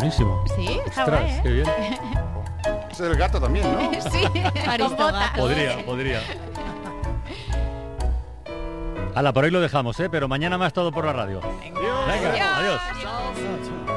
buenísimo. Sí, está Ostras, guay, ¿eh? qué bien. Ese es el gato también, ¿no? Sí, con botas. Podría. Hala, por hoy lo dejamos, pero mañana más Todo por la Radio. Venga. Venga, adiós. Adiós.